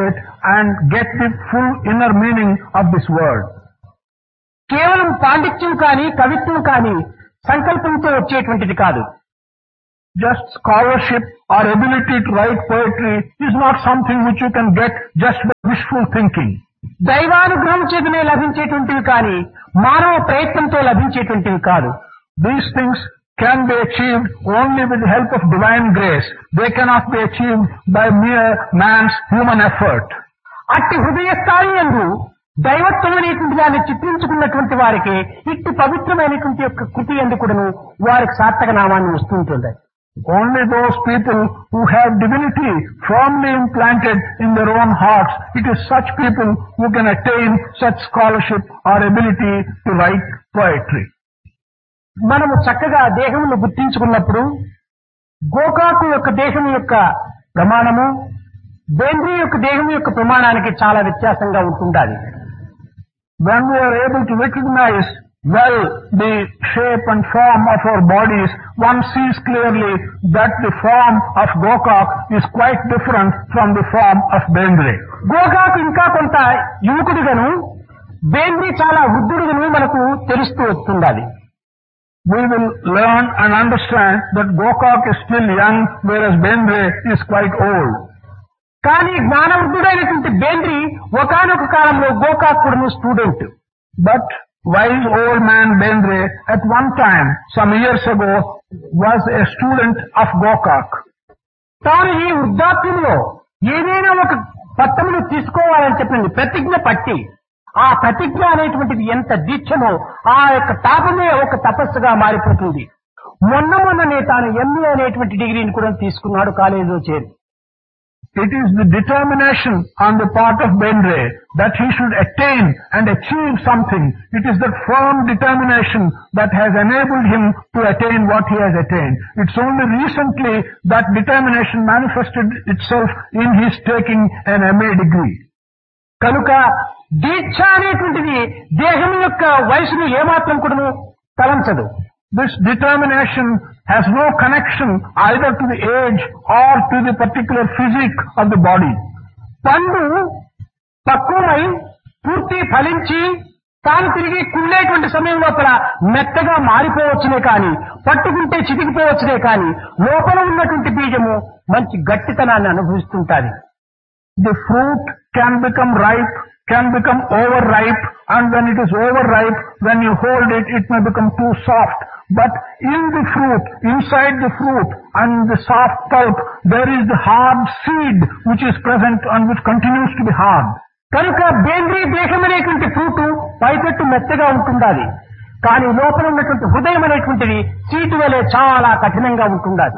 and get the full inner meaning of this word. కేవలం పాండిత్యం కానీ కవిత్వం కానీ సంకల్పంతో వచ్చేటువంటిది కాదు. Just scholarship or ability to write poetry is not something which you can get just by wishful thinking. దైవానుగ్రహం చేతనే లభించేటువంటివి కానీ మానవ ప్రయత్నంతో లభించేటువంటివి కాదు. These things can be achieved only with the help of divine grace. They cannot be achieved by mere man's human effort. అట్టి హృదయ స్థాయి యందు దైవత్వం అనేటువంటి దాన్ని చిత్రించుకున్నటువంటి వారికి ఇట్టి పవిత్రమైనటువంటి యొక్క కృతి యందు కూడాను వారికి సార్థక నామాన్ని వస్తుంటుంది. Only those people who have divinity firmly implanted in their own hearts, it is such people who can attain such scholarship or ability to write poetry. మనము చక్కగా దేహమును గుర్తించుకున్నప్పుడు గోకాకు యొక్క దేహం యొక్క ప్రమాణము బేంద్రీ యొక్క దేహం యొక్క ప్రమాణానికి చాలా వ్యత్యాసంగా ఉంటుండాలి. When we are able to recognize well the shape and form of our bodies, one sees clearly that the form of Gokak is quite different from the form of Bendre. గోకాకు ఇంకా కొంత యువకుడిగాను బేంద్రీ చాలా వృద్ధుడుగాను మనకు తెలుస్తూ వస్తుండాలి. We will learn and understand that Gokak is still young, whereas Bendre is quite old. కానీ జ్ఞానవృద్ధుడైనటువంటి బేంద్రీ ఒకానొక కాలంలో గోకాక్ కూడా student. But wise old man Bendre at one time, some years ago, was a student of Gokak. తాను ఈ వృద్ధాప్యంలో ఏదైనా ఒక పట్టమును తీసుకోవాలని చెప్పింది ప్రతిజ్ఞ పట్టి ఆ ప్రతిజ్ఞ అనేటువంటిది ఎంత దీక్షనో ఆ యొక్క తాపమే ఒక తపస్సుగా మారిపోతుంది. మొన్న మొన్ననే తాను ఎంఏ అనేటువంటి డిగ్రీని కూడా తీసుకున్నాడు కాలేజీలో చేరి. It is the determination on the part of Bendre that he should attain and achieve something. It is that firm determination that has enabled him to attain what he has attained. It's only recently that determination manifested itself in his taking an M A degree. కనుక దీక్ష అనేటువంటిది దేహం యొక్క వయసును ఏమాత్రం కూడా తలంచదు. This determination has no connection either to the age or to the particular physique of the body. పండు పక్వమై పూర్తి ఫలించి తాను తిరిగి కుళ్ళేటువంటి సమయం లోపల మెత్తగా మారిపోవచ్చునే కానీ పట్టుకుంటే చితికిపోవచ్చునే కానీ లోపల ఉన్నటువంటి బీజము మంచి గట్టితనాన్ని అనుభవిస్తుంటాది. The fruit can become ripe, can become overripe, and when it is overripe, when you hold it, it may become too soft. But in the fruit, inside the fruit and the soft pulp, there is the hard seed which is present and which continues to be hard. కనుక బేంద్రీ దేహం అనేటువంటి fruit పైపెట్టు మెత్తగా ఉంటుండాలి, కానీ లోపల ఉన్నటువంటి హృదయం అనేటువంటిది సీటు వలె చాలా కఠినంగా ఉంటుండాలి.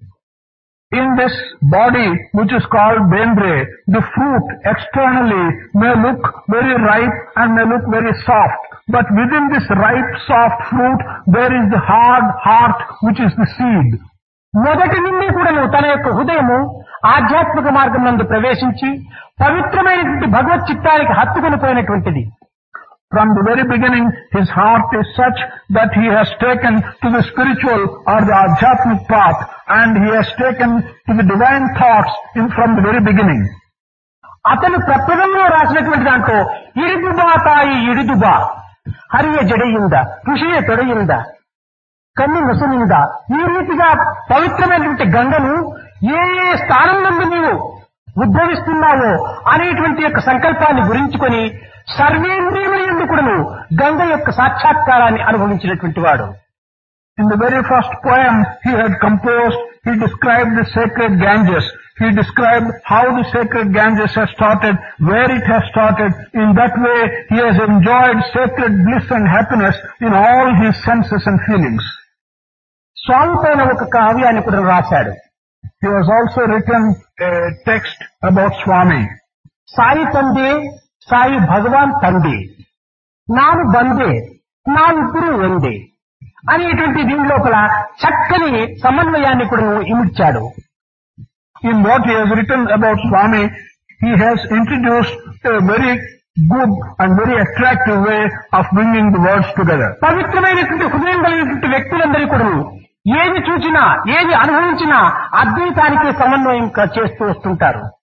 In this body which is called Bendre, the fruit externally may look very ripe and may look very soft. But within this ripe, soft fruit, there is the hard heart which is the seed. మొదటి నుండి కూడా తన యొక్క హృదయము ఆధ్యాత్మిక మార్గం నందు ప్రవేశించి పవిత్రమైనటువంటి భగవత్ చిత్తానికి హత్తుకొని పోయినటువంటిది. From the very beginning, his heart is such that he has taken to the spiritual or the adhyatmic path, and he has taken to the divine thoughts in from the very beginning. అతను ప్రప్రదంలో రాసినటువంటి దాంట్లో ఇడుదుబా తాయి ఇడుదుబా హరియ జడయింద ఋషియ తొడయింద కన్ను ముసలింద ఈ రీతిగా పవిత్రమైనటువంటి గంగను ఏ ఏ స్థానం నుండి నీవు ఉద్భవిస్తున్నావో అనేటువంటి యొక్క సంకల్పాన్ని గురించుకొని సర్వేంద్రియములందు కూడాను గంగ యొక్క సాక్షాత్కారాన్ని అనుభవించినటువంటి వాడు. In the very first poem he had composed, he described the sacred Ganges. He described how the sacred Ganges has started, where it has started. In that way, he has enjoyed sacred bliss and happiness in all his senses and feelings. స్వామి పైన ఒక కావ్యాన్ని కూడా రాశాడు. He has also written a text about Swami. Sai తందే, Sai భగవాన్ తందే, నాను బందే, నా ఇద్దరు వందే అనేటువంటి దీని లోపల చక్కని సమన్వయాన్ని కూడా ఇమిడ్చాడు. In what he has written about Swami, he has introduced a very good and very attractive way of bringing the words together. పవిత్రమైనటువంటి హృదయం కలిగినటువంటి వ్యక్తులందరూ కూడా ఏది చూసినా ఏది అనుభవించినా అద్వైతానికి సమన్వయం చేస్తూ వస్తుంటారు.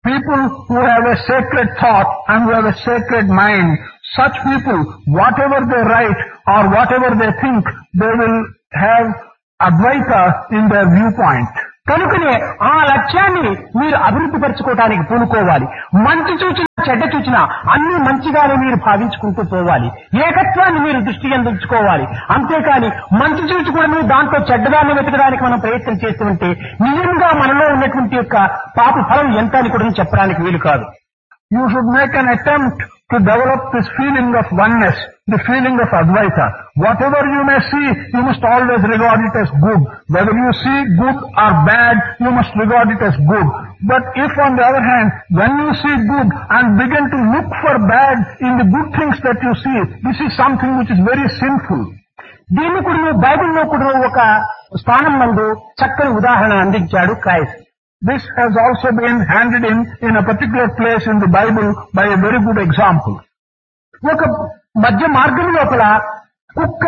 People who have a sacred thought and who have a sacred mind, such people, whatever they write or whatever they think, they will have Advaita in their viewpoint. కనుకనే ఆ లక్ష్యాన్ని మీరు అభివృద్ధి పరచుకోవడానికి పూనుకోవాలి. మంచి చూచినా చెడ్డ చూచినా అన్ని మంచిగానే మీరు భావించుకుంటూ పోవాలి. ఏకత్వాన్ని మీరు దృష్టి ఉంచుకోవాలి. అంతేకాని మంచి చూచి కూడా మీరు దాంట్లో చెడ్డదాన్ని వెతకడానికి మనం ప్రయత్నం చేస్తూ ఉంటే నిజంగా మనలో ఉన్నటువంటి యొక్క పాప ఫలం ఎంత అని కూడా చెప్పడానికి వీలు కాదు. You should make an attempt to develop this feeling of oneness, the feeling of Advaita. Whatever you may see, you must always regard it as good. Whether you see good or bad, you must regard it as good. But if on the other hand, when you see good and begin to look for bad in the good things that you see, this is something which is very sinful. దీన్ని కూడా బైబిల్లో కూడా ఒక స్థానం నందు చక్కని ఉదాహరణ అందించాడు Christ. This has also been handed in in a particular place in the Bible by a very good example. ఒక మధ్య మార్గం లోపల కుక్క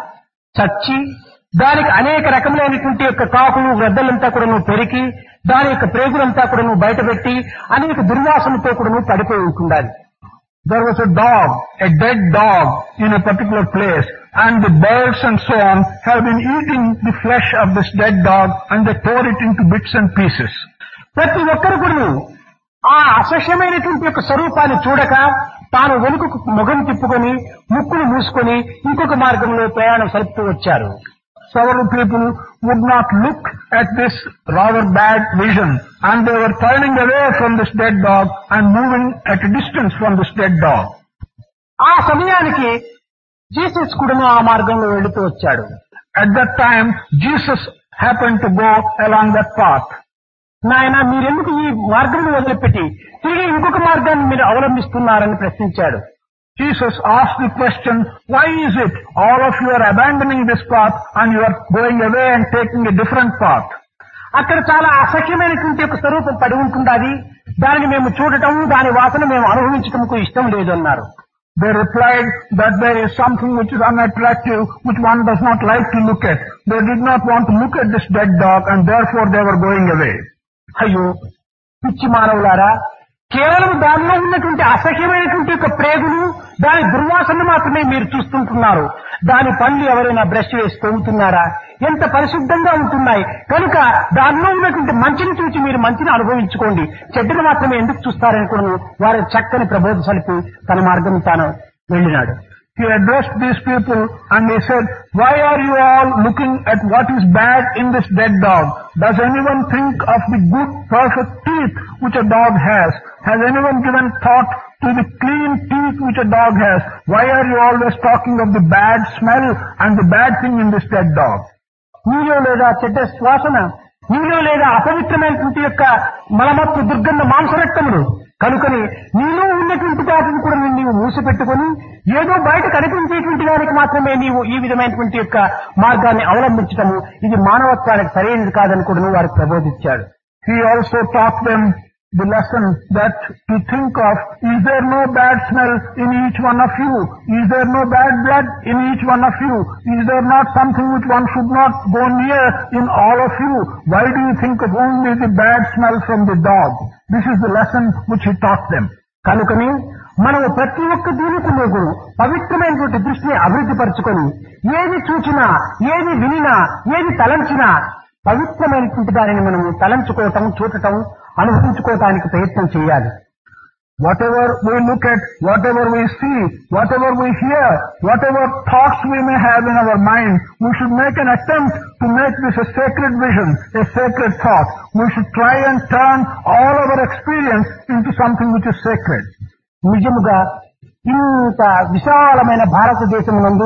చచ్చి దానికి అనేక రకములైనటువంటి యొక్క కాకులు గ్రద్దలంతా కూడా పెరికి దాని యొక్క ప్రేగులంతా కూడా బయటపెట్టి అనేక దుర్వాసనతో కూడా పడిపోయి ఉంటుండాలి. There was a dog, a dead dog in a particular place, and the birds and so on have been eating the flesh of this dead dog and they tore it into bits and pieces. ప్రతి ఒక్కరు కూడా ఆ అసహ్యమైనటువంటి యొక్క స్వరూపాన్ని చూడక తాను వెనుకకు ముఖం తిప్పుకొని ముక్కును మూసుకొని ఇంకొక మార్గంలో ప్రయాణం సలుపుతూ వచ్చారు. Several people would not look at this rather bad vision, and they were turning away from this dead dog and moving at a distance from this dead dog. ఆ సమయానికి జీసస్ కూడా ఆ మార్గంలో వెళుతూ వచ్చాడు. At that time, Jesus happened to go along that path. నాయన మీరెందుకు ఈ మార్గాన్ని వదిలిపెట్టి తిరిగి ఇంకొక మార్గాన్ని మీరు అవలంబిస్తున్నారని ప్రశ్నించాడు. Jesus asked the question, why is it all of you are abandoning this path and you are going away and taking a different path? అక్కడ చాలా అసఖ్యమైనటువంటి ఒక స్వరూపం పడి ఉంటుండాలి. దానిని మేము చూడటం దాని వాసన మేము అనుభవించటంకు ఇష్టం లేదు అన్నారు. They replied that there is something which is unattractive, which one does not like to look at. They did not want to look at this dead dog and therefore they were going away. అయ్యో పిచ్చి మానవులారా, కేవలం దానిలో ఉన్నటువంటి అసహ్యమైనటువంటి యొక్క ప్రేగులు దాని దుర్వాసన మాత్రమే మీరు చూస్తుంటున్నారు. దాని పండ్లు ఎవరైనా బ్రష్ వేసి తోముతున్నారా? ఎంత పరిశుద్ధంగా ఉంటున్నాయి. కనుక దానిలో ఉన్నటువంటి మంచిని చూసి మీరు మంచిని అనుభవించుకోండి, చెడ్డను మాత్రమే ఎందుకు చూస్తారనుకుని వారి చక్కని ప్రబోధ సలిపి తన మార్గం తాను వెళ్ళినాడు. He addressed these people and he said, why are you all looking at what is bad in this dead dog? Does anyone think of the good, perfect teeth which a dog has? Has anyone given thought to the clean teeth which a dog has? Why are you always talking of the bad smell and the bad thing in this dead dog? నీలో లేదా చెడ్డ శ్వాసన, నీలో లేదా అపవిత్రమైనటువంటి యొక్క మలమత్తు దుర్గంధ మాంసరక్తములు కనుకని నీలో ఉన్నటువంటి వాటిని కూడా నీవు మూసిపెట్టుకుని ఏదో బయట కనిపించేటువంటి దానికి మాత్రమే నీవు ఈ విధమైనటువంటి యొక్క మార్గాన్ని అవలంబించటము ఇది మానవత్వానికి సరైనది కాదని కూడా నువ్వు వారికి ప్రబోధించాడు. He also taught them the lesson that to think of, is there no bad smell in each one of you? Is there no bad blood in each one of you? Is there not something which one should not go near in all of you? Why do you think of only the bad smell from the dog? This is the lesson which he taught them. కనుకని మనము ప్రతి ఒక్క దీనికులో కూడా పవిత్రమైనటువంటి దృష్టిని అభివృద్ధి పరచుకొని ఏది చూచినా ఏది వినినా ఏది తలంచినా పవిత్రమైనటువంటి దానిని మనము తలంచుకోవటం చూడటం అనుభవించుకోవటానికి ప్రయత్నం చేయాలి. Whatever we look at, whatever we see, whatever we hear, whatever thoughts we may have in our mind, we should make an attempt to make this a sacred vision, a sacred thought. We should try and turn all our experience into something which is sacred. నిజముగా ఇంత విశాలమైన భారతదేశం నందు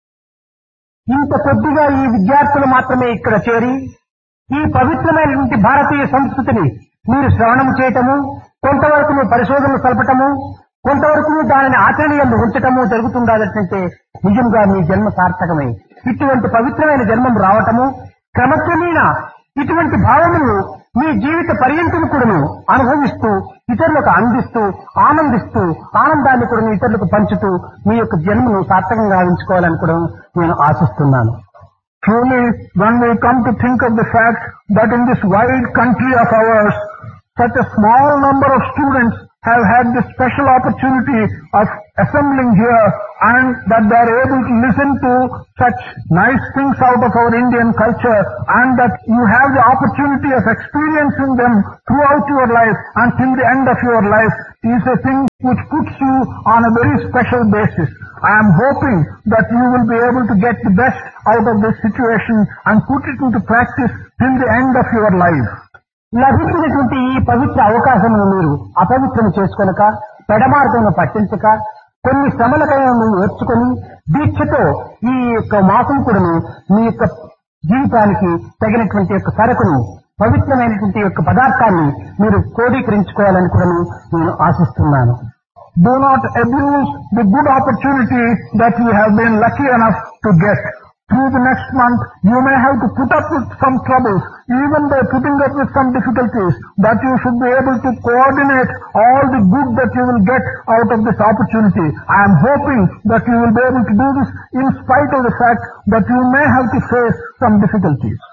ఇంత కొద్దిగా ఈ విద్యార్థులు మాత్రమే ఇక్కడ చేరి ఈ పవిత్రమైనటువంటి భారతీయ సంస్కృతిని మీరు శ్రవణం చేయటము, కొంతవరకు పరిశోధనలు సలపటము, కొంతవరకు దానిని ఆచరణలో ఉంచటము జరుగుతుండాలంటే నిజంగా మీ జన్మ సార్థకమై ఇటువంటి పవిత్రమైన జన్మం రావటము క్రమక్రమేణా ఇటువంటి భావములు మీ జీవిత పర్యంతం కూడాను అనుభవిస్తూ ఇతరులకు అందిస్తూ ఆనందిస్తూ ఆనందాన్ని కూడా ఇతరులకు పంచుతూ మీ యొక్క జన్మను సార్థకంగా గావించుకోవాలని కూడా నేను ఆశిస్తున్నాను. Truly, when we come to think of the fact that in this wide country of ours, such a small number of students have had this special opportunity of assembling here and that they are able to listen to such nice things out of our Indian culture and that you have the opportunity of experiencing them throughout your life until the end of your life is a thing which puts you on a very special basis. I am hoping that you will be able to get the best out of this situation and put it into practice till the end of your life. లభించినటువంటి ఈ పవిత్ర అవకాశమును మీరు అపవిత్రం చేసుకొనక పెడమార్గమును పట్టించక కొన్ని శ్రమలకైనా మీరు నేర్చుకొని దీక్షతో ఈ యొక్క మాసం కూడాను మీ యొక్క జీవితానికి తగినటువంటి యొక్క సరకును పవిత్రమైనటువంటి యొక్క పదార్థాన్ని మీరు క్రోడీకరించుకోవాలని కూడా నేను ఆశిస్తున్నాను. Do not abuse the good opportunity that you have been lucky enough to get. Through the next month, you may have to put up with some troubles, even by putting up with some difficulties, but you should be able to coordinate all the good that you will get out of this opportunity. I am hoping that you will be able to do this in spite of the fact that you may have to face some difficulties.